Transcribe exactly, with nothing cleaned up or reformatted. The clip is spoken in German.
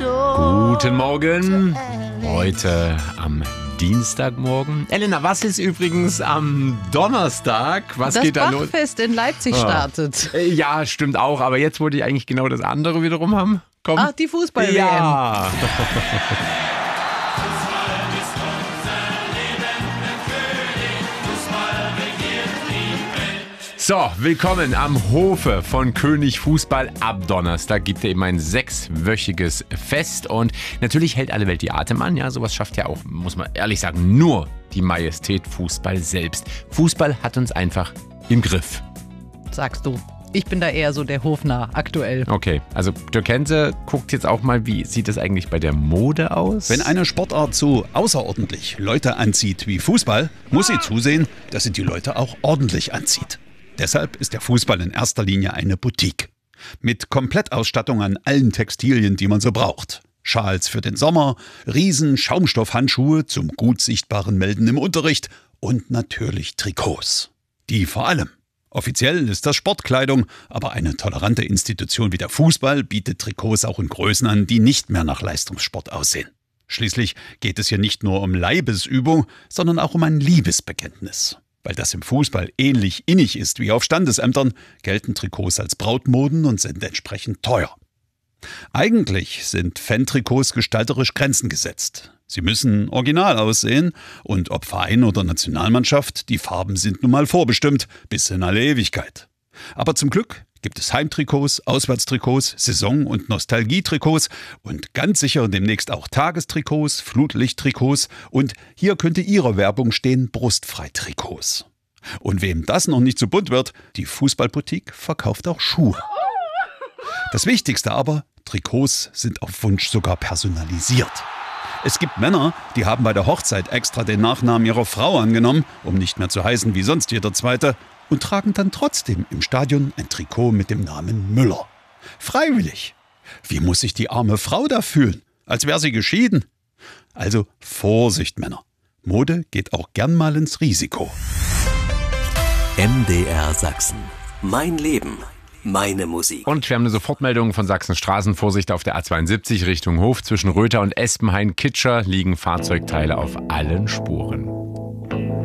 Guten Morgen. Heute am Dienstagmorgen. Elena, was ist übrigens am Donnerstag? Was das geht da los? Das Bachfest in Leipzig startet. Ja, stimmt auch. Aber jetzt wollte ich eigentlich genau das andere wiederum haben. Komm. Ach, die Fußball-W M. Ja. So, willkommen am Hofe von König Fußball. Ab Donnerstag gibt es eben ein sechswöchiges Fest und natürlich hält alle Welt die Atem an. Ja, sowas schafft ja auch, muss man ehrlich sagen, nur die Majestät Fußball selbst. Fußball hat uns einfach im Griff. Sagst du. Ich bin da eher so der Hofnarr aktuell. Okay, also Dirk Henze guckt jetzt auch mal, wie sieht es eigentlich bei der Mode aus? Wenn eine Sportart so außerordentlich Leute anzieht wie Fußball, muss sie zusehen, dass sie die Leute auch ordentlich anzieht. Deshalb ist der Fußball in erster Linie eine Boutique. Mit Komplettausstattung an allen Textilien, die man so braucht. Schals für den Sommer, riesen Schaumstoffhandschuhe zum gut sichtbaren Melden im Unterricht und natürlich Trikots. Die vor allem. Offiziell ist das Sportkleidung, aber eine tolerante Institution wie der Fußball bietet Trikots auch in Größen an, die nicht mehr nach Leistungssport aussehen. Schließlich geht es hier nicht nur um Leibesübung, sondern auch um ein Liebesbekenntnis. Weil das im Fußball ähnlich innig ist wie auf Standesämtern, gelten Trikots als Brautmoden und sind entsprechend teuer. Eigentlich sind Fan-Trikots gestalterisch Grenzen gesetzt. Sie müssen original aussehen und ob Verein oder Nationalmannschaft, die Farben sind nun mal vorbestimmt, bis in alle Ewigkeit. Aber zum Glück gibt es Heimtrikots, Auswärtstrikots, Saison- und Nostalgietrikots und ganz sicher demnächst auch Tagestrikots, Flutlichttrikots und hier könnte Ihre Werbung stehen, Brustfreitrikots. Und wem das noch nicht so bunt wird, die Fußballboutique verkauft auch Schuhe. Das Wichtigste aber, Trikots sind auf Wunsch sogar personalisiert. Es gibt Männer, die haben bei der Hochzeit extra den Nachnamen ihrer Frau angenommen, um nicht mehr zu heißen wie sonst jeder Zweite, und tragen dann trotzdem im Stadion ein Trikot mit dem Namen Müller. Freiwillig. Wie muss sich die arme Frau da fühlen? Als wäre sie geschieden. Also Vorsicht, Männer. Mode geht auch gern mal ins Risiko. M D R Sachsen. Mein Leben. Meine Musik. Und wir haben eine Sofortmeldung von Sachsen Straßenvorsicht auf der A zweiundsiebzig Richtung Hof. Zwischen Röther und Espenhain-Kitscher liegen Fahrzeugteile auf allen Spuren.